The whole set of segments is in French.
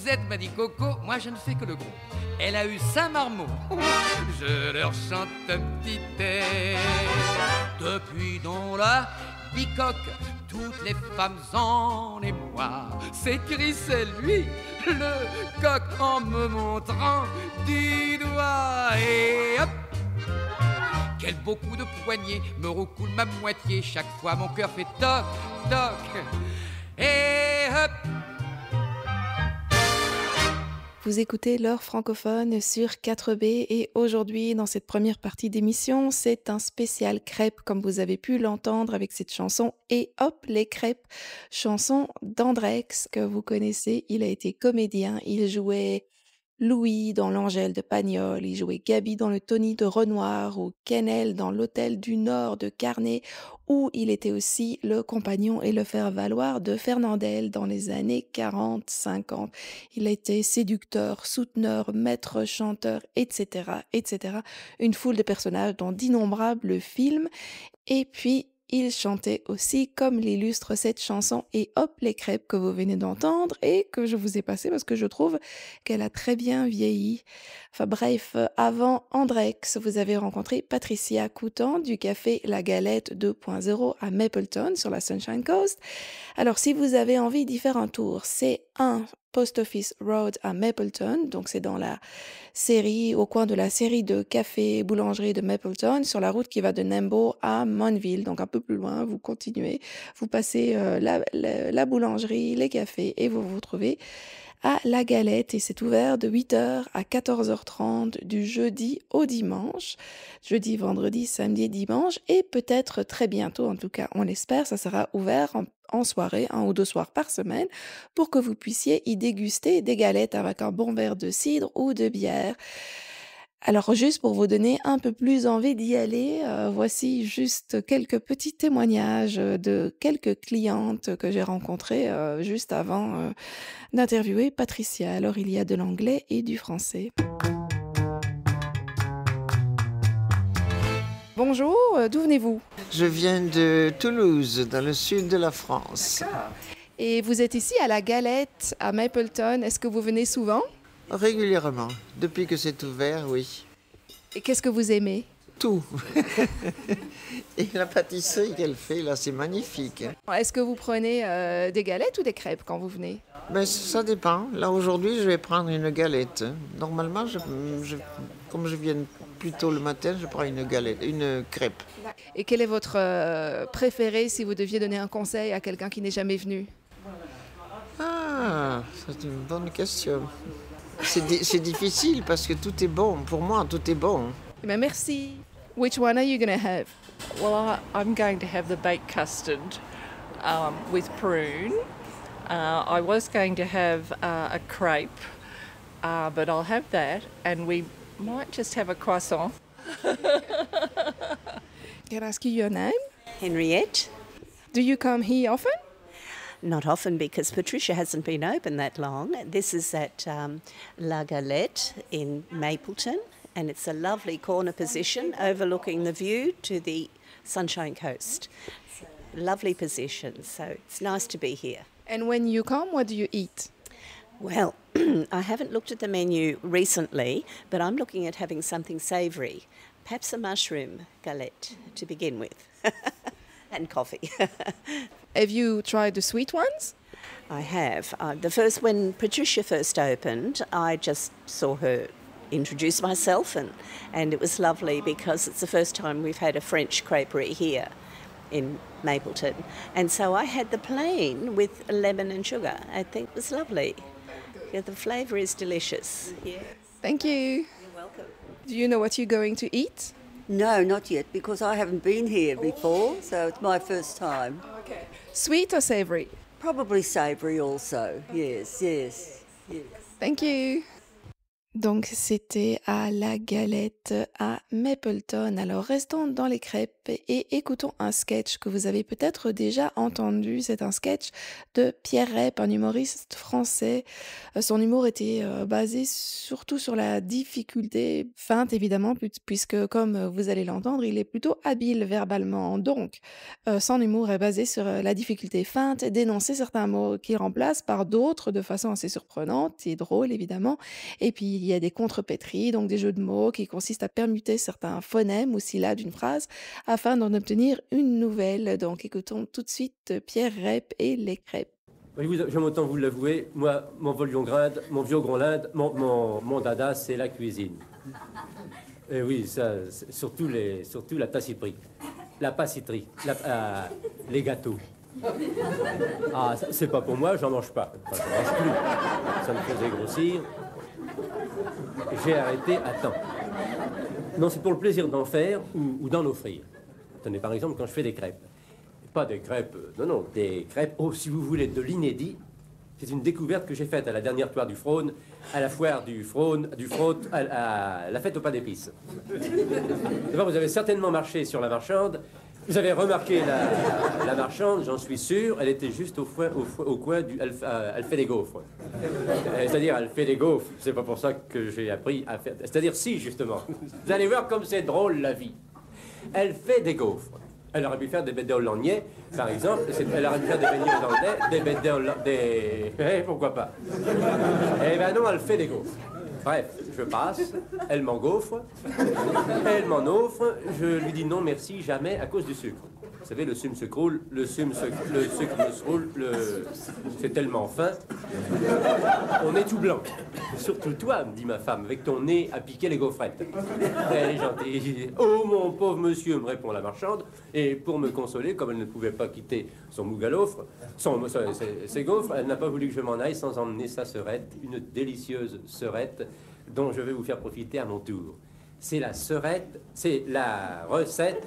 Z m'a dit Coco, moi je ne fais que le gros. Elle a eu 5 marmots. Je leur chante un petit air. Depuis dans la bicoque, toutes les femmes en émoi. S'écrie c'est lui, le coq, en me montrant du doigt. Et hop, quel beau coup de poignet me recoule ma moitié. Chaque fois mon cœur fait toc, toc. Et hop. Vous écoutez l'heure francophone sur 4B et aujourd'hui, dans cette première partie d'émission, c'est un spécial crêpes, comme vous avez pu l'entendre avec cette chanson Et hop, les crêpes, chanson d'Andrex que vous connaissez. Il a été comédien, il jouait Louis dans l'Angèle de Pagnol, il jouait Gaby dans le Tony de Renoir ou Quesnel dans l'Hôtel du Nord de Carnet, où il était aussi le compagnon et le faire-valoir de Fernandel dans les années 40-50. Il a été séducteur, souteneur, maître chanteur, etc., etc. Une foule de personnages dans d'innombrables films. Et puis, il chantait aussi, comme l'illustre cette chanson Et hop les crêpes que vous venez d'entendre et que je vous ai passée parce que je trouve qu'elle a très bien vieilli. Enfin bref, avant Andrex, vous avez rencontré Patricia Coutan du café La Galette 2.0 à Mapleton sur la Sunshine Coast. Alors si vous avez envie d'y faire un tour, c'est un Post Office Road à Mapleton, donc c'est dans la série, au coin de la série de cafés et boulangeries de Mapleton, sur la route qui va de Nambo à Monville, donc un peu plus loin, vous continuez, vous passez la boulangerie, les cafés et vous vous retrouvez à La Galette et c'est ouvert de 8h à 14h30 du jeudi au dimanche, jeudi, vendredi, samedi, dimanche et peut-être très bientôt, en tout cas on l'espère, ça sera ouvert en soirée, 1 ou 2 soirs par semaine, pour que vous puissiez y déguster des galettes avec un bon verre de cidre ou de bière. Alors juste pour vous donner un peu plus envie d'y aller, voici juste quelques petits témoignages de quelques clientes que j'ai rencontrées juste avant d'interviewer Patricia. Alors il y a de l'anglais et du français. Bonjour, d'où venez-vous? Je viens de Toulouse, dans le sud de la France. Et vous êtes ici à La Galette, à Mapleton. Est-ce que vous venez souvent? Régulièrement. Depuis que c'est ouvert, oui. Et qu'est-ce que vous aimez? Tout. Et la pâtisserie qu'elle fait, là, c'est magnifique. Est-ce que vous prenez des galettes ou des crêpes quand vous venez? Ben, ça dépend. Là, aujourd'hui, je vais prendre une galette. Normalement, comme je viens plus tôt le matin, je prends une galette, une crêpe. Et quel est votre préféré si vous deviez donner un conseil à quelqu'un qui n'est jamais venu? Ah, c'est une bonne question. C'est difficile parce que tout est bon. Pour moi, tout est bon. Ben merci. Which one are you going to have? Well, I'm going to have the baked custard with prune. I was going to have a crepe, but I'll have that, and we might just have a croissant. Can I ask you your name? Henriette. Do you come here often? Not often because Patricia hasn't been open that long. This is at La Galette in Mapleton, and it's a lovely corner position overlooking the view to the Sunshine Coast. Lovely position, so it's nice to be here. And when you come, what do you eat? Well, I haven't looked at the menu recently, but I'm looking at having something savoury. Perhaps a mushroom galette to begin with. And coffee. Have you tried the sweet ones? I have. When Patricia first opened, I just saw her introduce myself and it was lovely because it's the first time we've had a French creperie here in Mapleton. And so I had the plain with lemon and sugar. I think it was lovely. Yeah, the flavour is delicious. Yeah. Thank you. You're welcome. Do you know what you're going to eat? No, not yet, because I haven't been here before, so it's my first time. Okay. Sweet or savoury? Probably savoury also, yes. Thank you. Donc c'était à la galette à Mapleton. Alors restons dans les crêpes et écoutons un sketch que vous avez peut-être déjà entendu. C'est un sketch de Pierre Rep, un humoriste français. Son humour était basé surtout sur la difficulté, feinte évidemment, puisque comme vous allez l'entendre, il est plutôt habile verbalement. Donc son humour est basé sur la difficulté feinte, d'énoncer certains mots qu'il remplace par d'autres de façon assez surprenante et drôle évidemment. Et puis, il y a des contrepétries, donc des jeux de mots qui consistent à permuter certains phonèmes ou syllabes d'une phrase afin d'en obtenir une nouvelle. Donc, écoutons tout de suite Pierre Rep et les crêpes. Oui, j'aime autant vous l'avouer, moi, mon vieux grondlinde, mon dada, c'est la cuisine. Et oui, ça, surtout la pâtisserie, les gâteaux. Ah, c'est pas pour moi, j'en mange pas. Enfin, j'en mange plus. Ça me faisait grossir. J'ai arrêté à temps. Non, c'est pour le plaisir d'en faire ou d'en offrir. Tenez, par exemple, quand je fais des crêpes. Pas des crêpes, non, des crêpes, si vous voulez, de l'inédit. C'est une découverte que j'ai faite à la dernière foire du Frône, à la foire du Frône, à la fête au pain d'épices. D'abord, vous avez certainement marché sur la marchande. Vous avez remarqué la marchande, j'en suis sûr, elle était juste au coin du... Elle fait des gaufres. C'est-à-dire, elle fait des gaufres. C'est pas pour ça que j'ai appris à faire... C'est-à-dire, si, justement. Vous allez voir comme c'est drôle, la vie. Elle fait des gaufres. Elle aurait pu faire des beignets hollandais, par exemple. Elle aurait pu faire des beignets hollandais, pourquoi pas. Eh ben non, elle fait des gaufres. Bref, je passe, elle m'engauffre, elle m'en offre, je lui dis non merci, jamais, à cause du sucre. Vous savez, le sucre se croule, le sucre se roule, c'est tellement fin. On est tout blanc. Surtout toi, me dit ma femme, avec ton nez à piquer les gaufrettes. Elle est gentille. Oh, mon pauvre monsieur, me répond la marchande. Et pour me consoler, comme elle ne pouvait pas quitter son mougaloffre, ses gaufres, elle n'a pas voulu que je m'en aille sans emmener sa serette, une délicieuse serette dont je vais vous faire profiter à mon tour. C'est la serette, c'est la recette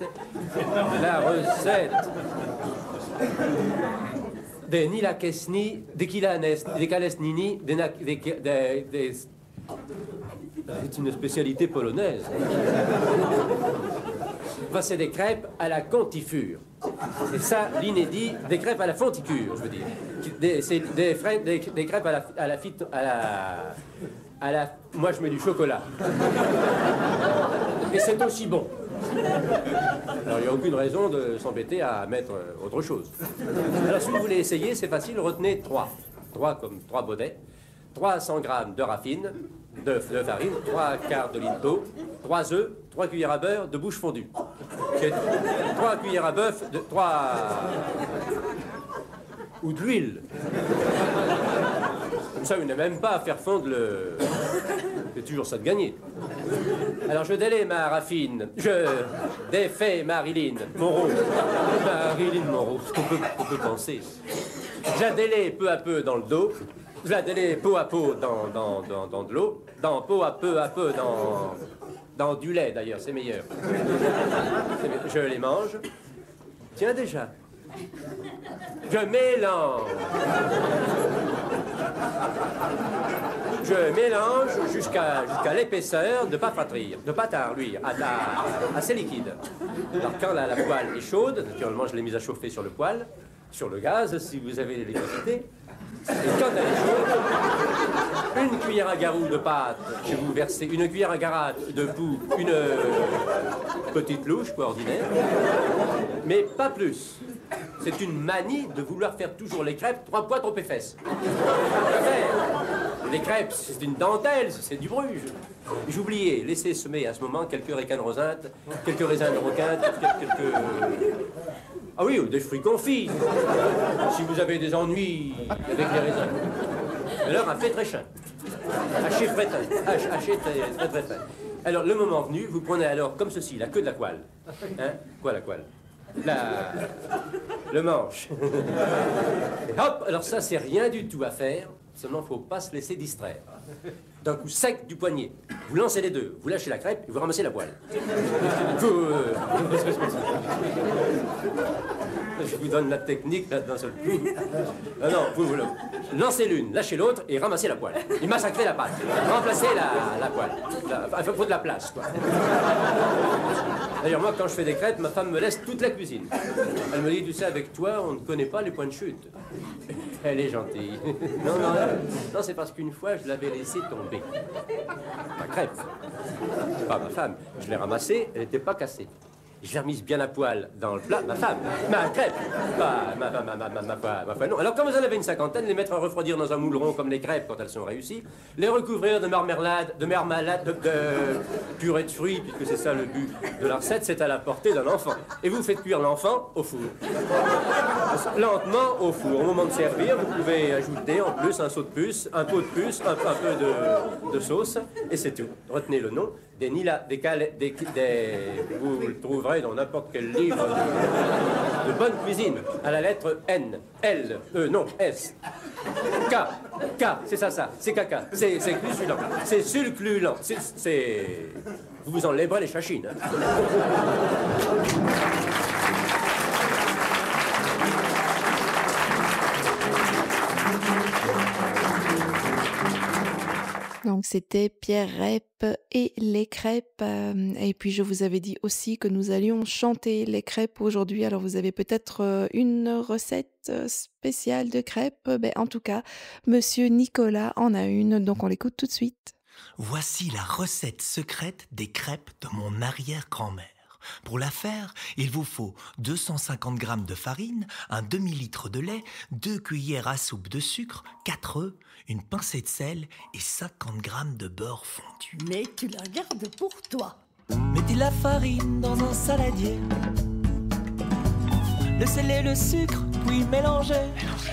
des nilakesni, des kalesnini, c'est une spécialité polonaise. Enfin, c'est des crêpes à la contifure. C'est ça l'inédit, des crêpes à la fonticure, je veux dire. C'est des crêpes à la... Moi, je mets du chocolat. Et c'est aussi bon. Alors, il n'y a aucune raison de s'embêter à mettre autre chose. Alors, si vous voulez essayer, c'est facile. Retenez 3. 3 comme 3 baudets. 300 grammes de raffine, de farine, 3 quarts de litre d'eau, 3 œufs, 3 cuillères à beurre de bouche fondue. 3 cuillères à bœuf, 3... ou de l'huile. Comme ça, vous n'avez même pas à faire fondre le... C'est toujours ça de gagner. Alors, je délaie ma raffine, je défais Marilyn Monroe. Marilyn Monroe, ce qu'on peut penser. Je la délaie peu à peu dans le dos. Je la délaie peu à peu dans de l'eau. Peu à peu dans du lait, d'ailleurs, c'est meilleur. Je les mange. Tiens, déjà. Je mélange. Je mélange jusqu'à l'épaisseur de pâte à reluire, assez liquide. Alors quand la poêle est chaude, naturellement je l'ai mise à chauffer sur le poêle, sur le gaz si vous avez l'électricité. Et quand elle est chaude, une cuillère à garou de pâte que vous versez, une cuillère à garate de poux, une petite louche, quoi, ordinaire, mais pas plus. C'est une manie de vouloir faire toujours les crêpes 3 fois trop épaisses. Les crêpes, c'est une dentelle, c'est du Bruges. J'oubliais, laissez semer à ce moment quelques récanes rosintes, quelques raisins de roquinte, quelques... Ah oui, des fruits confits, si vous avez des ennuis avec les raisins. Alors, un fait très fin. Haché très fin. Alors, le moment venu, vous prenez alors, comme ceci, la queue de la poêle. Hein? Quoi, la poêle? Le manche. Et hop, alors ça, c'est rien du tout à faire. Seulement, il ne faut pas se laisser distraire. D'un coup sec du poignet, vous lancez les deux, vous lâchez la crêpe et vous ramassez la poêle. Je vous donne la technique là d'un seul coup. Ah non, vous lancez l'une, lâchez l'autre et ramassez la poêle. Et massacrez la pâte. Remplacez la poêle. Il faut de la place, quoi. D'ailleurs, moi, quand je fais des crêpes, ma femme me laisse toute la cuisine. Elle me dit, tu sais, avec toi, on ne connaît pas les points de chute. Elle est gentille. Non, c'est parce qu'une fois, je l'avais laissée tomber. Ma crêpe. Pas ma femme. Je l'ai ramassée, elle n'était pas cassée. J'ai remis bien la poêle dans le plat, ma femme, ma crêpe, pas ma poêle, non. Alors, quand vous en avez une cinquantaine, les mettre à refroidir dans un moule rond comme les crêpes quand elles sont réussies, les recouvrir de marmelade, de purée de fruits, puisque c'est ça le but de la recette, c'est à la portée d'un enfant. Et vous faites cuire l'enfant au four. Lentement au four. Au moment de servir, vous pouvez ajouter en plus un seau de puce, un pot de puce, un peu de sauce, et c'est tout. Retenez le nom. Vous le trouverez dans n'importe quel livre de bonne cuisine, à la lettre N, L, E, non, S, K, c'est ça, c'est caca, c'est gluculent, c'est sulculent, vous vous enlèverez les chachines. Donc c'était Pierre Rep et les crêpes. Et puis je vous avais dit aussi que nous allions chanter les crêpes aujourd'hui. Alors vous avez peut-être une recette spéciale de crêpes. En tout cas, Monsieur Nicolas en a une, donc on l'écoute tout de suite. Voici la recette secrète des crêpes de mon arrière-grand-mère. Pour la faire, il vous faut 250 g de farine, un demi-litre de lait, 2 cuillères à soupe de sucre, 4 œufs, une pincée de sel et 50 g de beurre fondu. Mais tu la gardes pour toi. Mettez la farine dans un saladier, le sel et le sucre, puis mélangez.